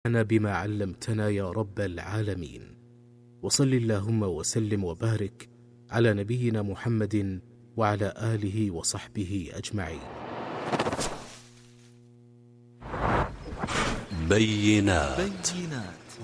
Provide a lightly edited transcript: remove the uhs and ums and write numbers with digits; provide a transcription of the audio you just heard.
بما علمتنا يا رب العالمين. وصل اللهم وسلم وبارك على نبينا محمد وعلى آله وصحبه أجمعين. بينات.